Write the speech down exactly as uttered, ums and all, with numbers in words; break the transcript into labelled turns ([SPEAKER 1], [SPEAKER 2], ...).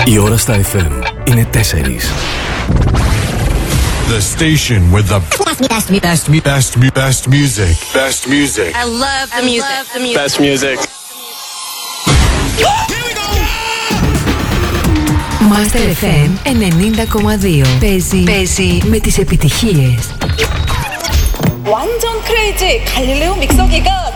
[SPEAKER 1] Η ώρα στα εφ εμ είναι τέσσερις.
[SPEAKER 2] The station with the best, best, best, best, best music. Best music.
[SPEAKER 3] I love the music. Love the music.
[SPEAKER 4] Best music.
[SPEAKER 5] Master εφ εμ ενενήντα κόμμα δύο. Παίζει, παίζει με τις επιτυχίες.
[SPEAKER 6] 완전 크레이지 갈릴레오 믹서기가